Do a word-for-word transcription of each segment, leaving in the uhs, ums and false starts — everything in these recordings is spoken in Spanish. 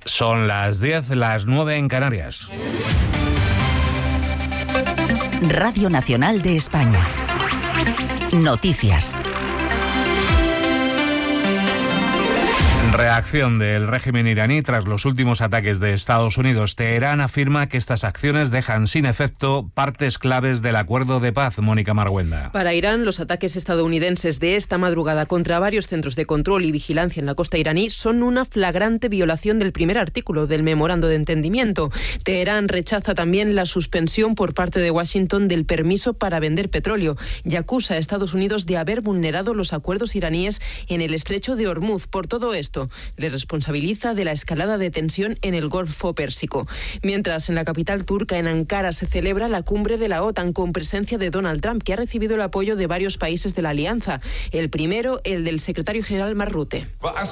Son las diez, las nueve en Canarias. Radio Nacional de España. Noticias. Reacción del régimen iraní tras los últimos ataques de Estados Unidos. Teherán afirma que estas acciones dejan sin efecto partes claves del acuerdo de paz. Mónica Marguenda. Para Irán, los ataques estadounidenses de esta madrugada contra varios centros de control y vigilancia en la costa iraní son una flagrante violación del primer artículo del memorando de entendimiento. Teherán rechaza también la suspensión por parte de Washington del permiso para vender petróleo y acusa a Estados Unidos de haber vulnerado los acuerdos iraníes en el estrecho de Hormuz. Por todo esto, le responsabiliza de la escalada de tensión en el Golfo Pérsico. Mientras, en la capital turca, en Ankara, se celebra la cumbre de la OTAN con presencia de Donald Trump, que ha recibido el apoyo de varios países de la alianza. El primero, el del secretario general Mark Rutte,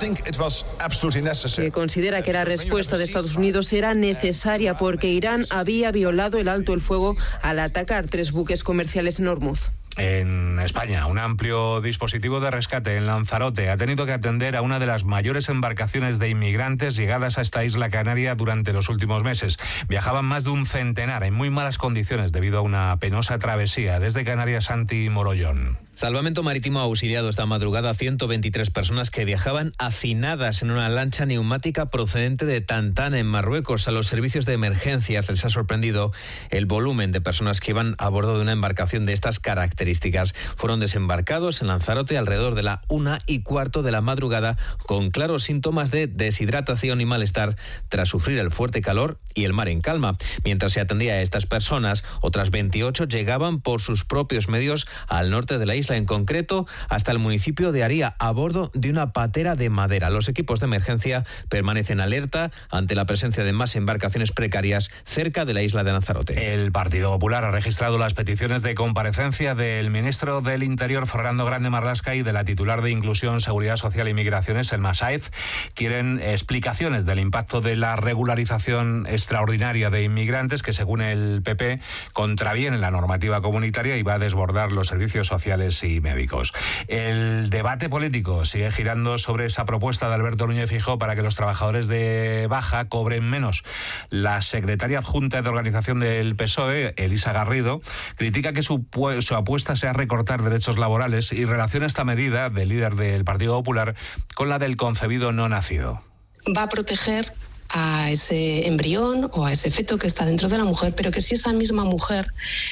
que considera que la respuesta de Estados Unidos era necesaria porque Irán había violado el alto el fuego al atacar tres buques comerciales en Hormuz. En España, un amplio dispositivo de rescate en Lanzarote ha tenido que atender a una de las mayores embarcaciones de inmigrantes llegadas a esta isla canaria durante los últimos meses. Viajaban más de un centenar en muy malas condiciones debido a una penosa travesía desde Canarias Santi Morollón. Salvamento Marítimo ha auxiliado esta madrugada a ciento veintitrés personas que viajaban hacinadas en una lancha neumática procedente de Tantán, en Marruecos. A los servicios de emergencias les ha sorprendido el volumen de personas que iban a bordo de una embarcación de estas características. Fueron desembarcados en Lanzarote alrededor de la una y cuarto de la madrugada con claros síntomas de deshidratación y malestar tras sufrir el fuerte calor y el mar en calma. Mientras se atendía a estas personas, otras veintiocho llegaban por sus propios medios al norte de la isla, en concreto hasta el municipio de Aría, a bordo de una patera de madera. Los equipos de emergencia permanecen alerta ante la presencia de más embarcaciones precarias cerca de la isla de Lanzarote. El Partido Popular ha registrado las peticiones de comparecencia del ministro del Interior, Fernando Grande Marlaska, y de la titular de Inclusión, Seguridad Social y Migraciones, Selma Sáez. Quieren explicaciones del impacto de la regularización extraordinaria de inmigrantes que, según el P P, contraviene la normativa comunitaria y va a desbordar los servicios sociales y médicos. El debate político sigue girando sobre esa propuesta de Alberto Núñez Feijóo para que los trabajadores de baja cobren menos. La secretaria adjunta de organización del P S O E, Elisa Garrido, critica que su, su apuesta sea recortar derechos laborales y relaciona esta medida del líder del Partido Popular con la del concebido no nacido. Va a proteger a ese embrión o a ese feto que está dentro de la mujer, pero que si esa misma mujer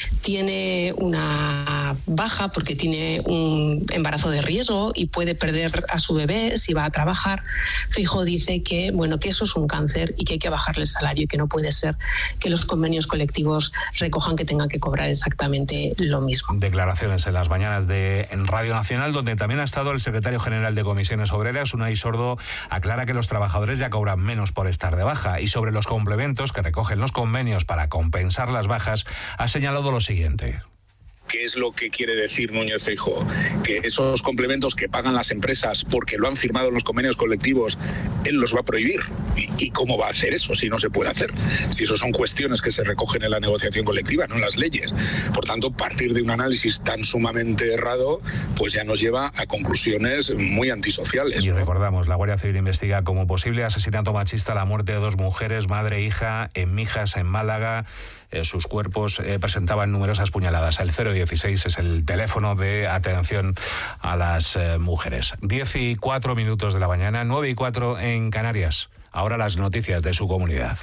tiene una baja porque tiene un embarazo de riesgo y puede perder a su bebé si va a trabajar, Feijóo dice que bueno que eso es un cáncer y que hay que bajarle el salario y que no puede ser que los convenios colectivos recojan que tengan que cobrar exactamente lo mismo. Declaraciones en las mañanas de en Radio Nacional, donde también ha estado el secretario general de Comisiones Obreras, Unai Sordo, aclara que los trabajadores ya cobran menos por estar de baja, y sobre los complementos que recogen los convenios para compensar las bajas ha señalado lo siguiente. ¿Qué es lo que quiere decir Núñez Feijóo? Que esos complementos que pagan las empresas porque lo han firmado en los convenios colectivos, él los va a prohibir. ¿Y cómo va a hacer eso si no se puede hacer? Si eso son cuestiones que se recogen en la negociación colectiva, no en las leyes. Por tanto, partir de un análisis tan sumamente errado, pues ya nos lleva a conclusiones muy antisociales. Y recordamos, la Guardia Civil investiga como posible asesinato machista la muerte de dos mujeres, madre e hija, en Mijas, en Málaga. Eh, sus cuerpos eh, presentaban numerosas puñaladas. El cero dieciséis es el teléfono de atención a las eh, mujeres. diez y cuatro minutos de la mañana, nueve y cuatro en Canarias. Ahora las noticias de su comunidad.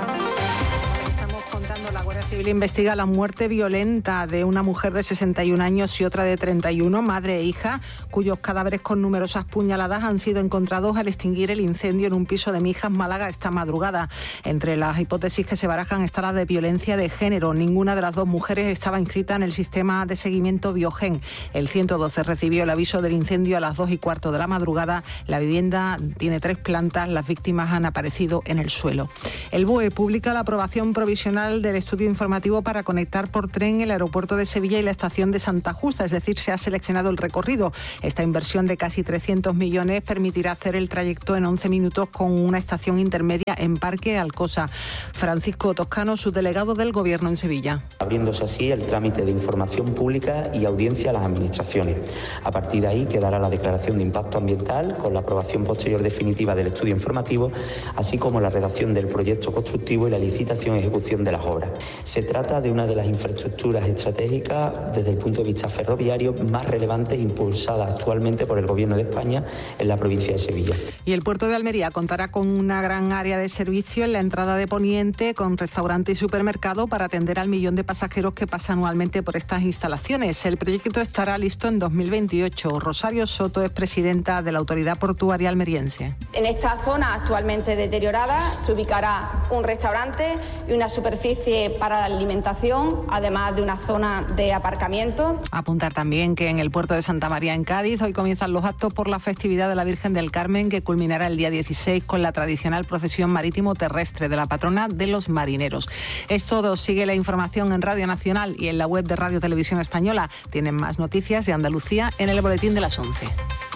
La Guardia Civil investiga la muerte violenta de una mujer de sesenta y un años y otra de treinta y uno, madre e hija, cuyos cadáveres con numerosas puñaladas han sido encontrados al extinguir el incendio en un piso de Mijas, Málaga, esta madrugada. Entre las hipótesis que se barajan está la de violencia de género. Ninguna de las dos mujeres estaba inscrita en el sistema de seguimiento Biogen. El ciento doce recibió el aviso del incendio a las dos y cuarto de la madrugada. La vivienda tiene tres plantas. Las víctimas han aparecido en el suelo. El B O E publica la aprobación provisional del estudio informativo para conectar por tren el aeropuerto de Sevilla y la estación de Santa Justa, es decir, se ha seleccionado el recorrido. Esta inversión de casi trescientos millones permitirá hacer el trayecto en once minutos con una estación intermedia en Parque Alcosa. Francisco Toscano, subdelegado del Gobierno en Sevilla. Abriéndose así el trámite de información pública y audiencia a las administraciones. A partir de ahí quedará la declaración de impacto ambiental con la aprobación posterior definitiva del estudio informativo, así como la redacción del proyecto constructivo y la licitación y ejecución de las obras. Se trata de una de las infraestructuras estratégicas desde el punto de vista ferroviario más relevantes impulsadas actualmente por el Gobierno de España en la provincia de Sevilla. Y el puerto de Almería contará con una gran área de servicio en la entrada de Poniente, con restaurante y supermercado para atender al millón de pasajeros que pasa anualmente por estas instalaciones. El proyecto estará listo en dos mil veintiocho. Rosario Soto es presidenta de la Autoridad Portuaria Almeriense. En esta zona actualmente deteriorada se ubicará un restaurante y una superficie para la alimentación, además de una zona de aparcamiento. Apuntar también que en el puerto de Santa María, en Cádiz, hoy comienzan los actos por la festividad de la Virgen del Carmen, que culminará el día dieciséis con la tradicional procesión marítimo-terrestre de la patrona de los marineros. Es todo. Sigue la información en Radio Nacional y en la web de Radio Televisión Española. Tienen más noticias de Andalucía en el boletín de las once.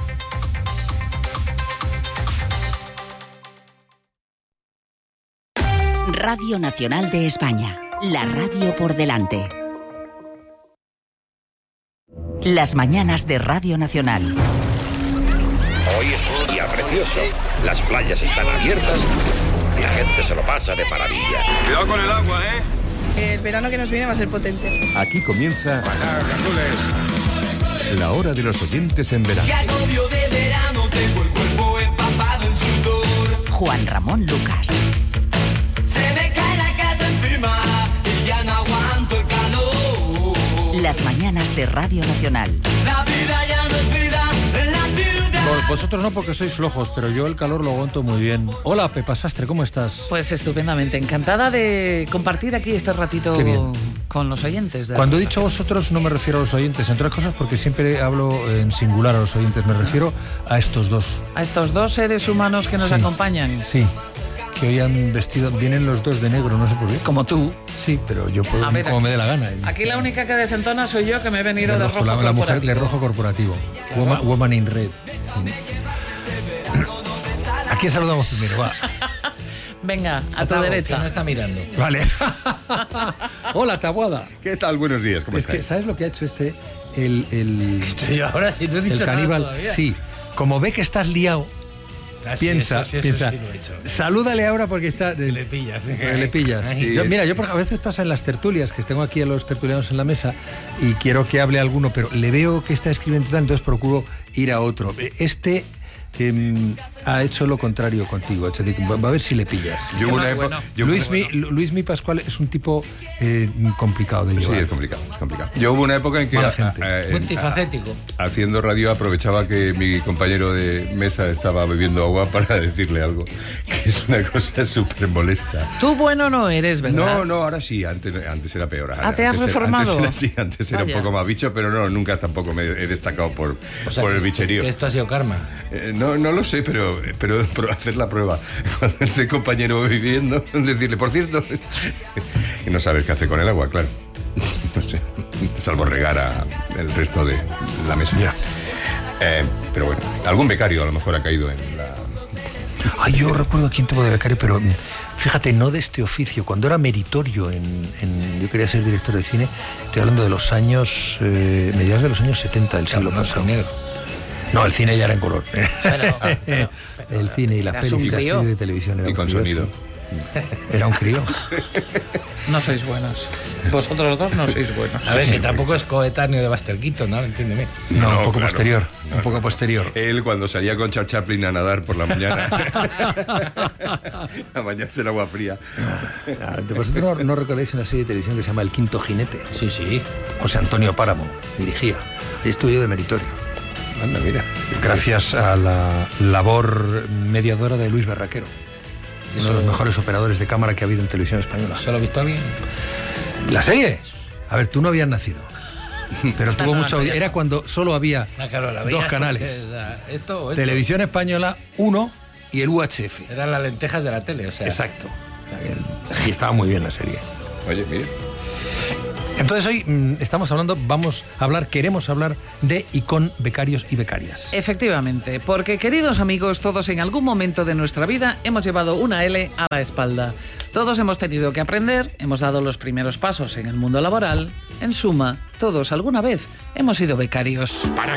Radio Nacional de España, la radio por delante. Las mañanas de Radio Nacional. Hoy es un día precioso. Las playas están abiertas y la gente se lo pasa de maravilla. Cuidado con el agua, ¿eh? El verano que nos viene va a ser potente. Aquí comienza la hora de los oyentes en verano. De verano tengo el cuerpo empapado en sudor. Juan Ramón Lucas. Se me cae la casa encima y ya no aguanto el calor. Las mañanas de Radio Nacional. La vida ya no es vida en la ciudad. Vos, vosotros no, porque sois flojos, pero yo el calor lo aguanto muy bien. Hola, Pepa Sastre, ¿cómo estás? Pues estupendamente, encantada de compartir aquí este ratito con los oyentes. De Cuando he dicho vosotros no me refiero a los oyentes, entre otras cosas porque siempre hablo en singular a los oyentes, me refiero a estos dos. A estos dos seres humanos que nos sí, acompañan. Sí. Que hoy han vestido, vienen los dos de negro, no sé por qué. Como tú. Sí, pero yo puedo, ver, como aquí, me dé la gana. Aquí la única que desentona soy yo, que me he venido de, de rojo, rojo la, corporativo. La mujer de rojo corporativo. Claro. Woman, woman in red. ¿A quién saludamos primero? Va. Venga, a tu derecha. Que no está mirando. Vale. Hola, Taboada. ¿Qué tal? Buenos días, ¿cómo es estáis? Que, ¿sabes lo que ha hecho este? El, el, ¿Qué estoy yo ahora? Si no he dicho el caníbal, nada todavía. Sí, como ve que estás liado, Ah, sí, piensa, eso, sí, eso piensa, sí lo he hecho. salúdale ahora porque está... De, le pillas. ¿eh? Le pillas. Sí. Yo, mira, yo por, a veces pasa en las tertulias, que tengo aquí a los tertulianos en la mesa y quiero que hable alguno, pero le veo que está escribiendo tal, entonces procuro ir a otro. Este... Eh, ha hecho lo contrario contigo, va a ver si le pillas. Yo una época, bueno. yo Luis, bueno. Mi, Luis Mi Pascual es un tipo eh, complicado de llevar. Sí, es complicado, es complicado. Yo hubo una época en que a, a, en, multifacético. A, haciendo radio aprovechaba que mi compañero de mesa estaba bebiendo agua para decirle algo, que es una cosa súper molesta. Tú bueno no eres, ¿verdad? No, no, ahora sí, antes, antes era peor. Ah, ¿te has antes reformado? Era, antes era, sí, antes era un poco más bicho, pero no, nunca tampoco me he destacado por, o sea, por el que bicherío. Que esto ha sido karma. Eh, no, no lo sé, pero, pero, pero hacer la prueba cuando este compañero va viviendo, decirle, por cierto, y no sabes qué hacer con el agua, claro. No sé, salvo regar a el resto de la mesa. Yeah. Eh, pero bueno, algún becario a lo mejor ha caído en la... Ay, yo recuerdo quién tuvo de becario, pero fíjate, no de este oficio. Cuando era meritorio, en, en yo quería ser director de cine, estoy hablando de los años, eh, mediados de los años setenta del siglo no, pasado. No, no, el cine ya era en color. Bueno, pero, pero, el cine y las pelis y las series de televisión. Y con crío, sonido. Sí. Era un crío. No sois buenos. Vosotros dos no sois buenos. A ver, que tampoco es coetáneo de Buster Keaton, ¿no? Entiéndeme. No, no, un poco claro, posterior. No, un poco posterior. Él cuando salía con Charles Chaplin a nadar por la mañana a bañarse en agua fría. ¿Vosotros no, no recordáis una serie de televisión que se llama El Quinto Jinete? Sí, sí. José Antonio Páramo dirigía. Ahí estuve yo de meritorio. Anda, mira. Gracias a la labor mediadora de Luis Berraquero. Uno de los mejores operadores de cámara que ha habido en televisión española. ¿Se lo ha visto alguien? ¿La serie? A ver, tú no habías nacido. Pero tuvo no, mucha no, audiencia. Era cuando solo había no, claro, dos canales. Porque, esto, o esto. Televisión Española uno y el U H F. Eran las lentejas de la tele, o sea. Exacto. Y estaba muy bien la serie. Oye, mire. Entonces hoy mmm, estamos hablando, vamos a hablar, queremos hablar de y con becarios y becarias. Efectivamente, porque queridos amigos, todos en algún momento de nuestra vida hemos llevado una L a la espalda. Todos hemos tenido que aprender, hemos dado los primeros pasos en el mundo laboral. En suma, todos alguna vez hemos sido becarios. Para